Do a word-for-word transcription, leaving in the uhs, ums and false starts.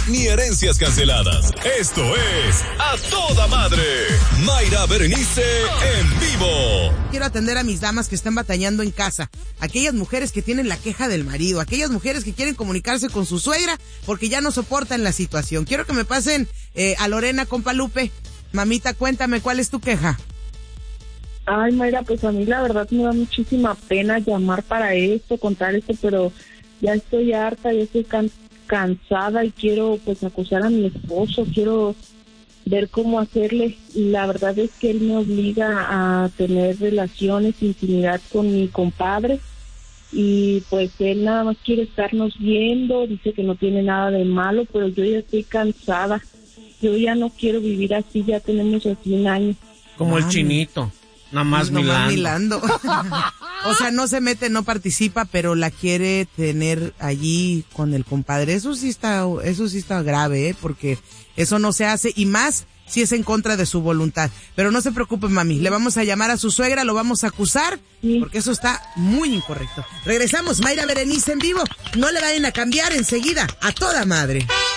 ni herencias canceladas. Esto es A Toda Madre. Mayra Berenice en vivo. Quiero atender a mis damas que están batallando en casa. Aquellas mujeres que tienen la queja del marido. Aquellas mujeres que quieren comunicarse con su suegra porque ya no soportan la situación. Quiero que me pasen eh, a Lorena, compa Lupe. Mamita, cuéntame, ¿cuál es tu queja? Ay, Mayra, pues a mí la verdad me da muchísima pena llamar para esto, contar esto, pero ya estoy harta, ya estoy can- cansada y quiero pues acusar a mi esposo, quiero ver cómo hacerle. Y la verdad es que él me obliga a tener relaciones, intimidad con mi compadre y pues él nada más quiere estarnos viendo, dice que no tiene nada de malo, pero yo ya estoy cansada. Yo ya no quiero vivir así, ya tenemos así un año. Como Mami. El chinito, nada más no milando. milando. O sea, no se mete, no participa, pero la quiere tener allí con el compadre. Eso sí está, eso sí está grave, ¿eh? Porque eso no se hace, y más si es en contra de su voluntad. Pero no se preocupe, mami, le vamos a llamar a su suegra, lo vamos a acusar, sí, porque eso está muy incorrecto. Regresamos, Mayra Berenice en vivo. No le vayan a cambiar enseguida, A Toda Madre.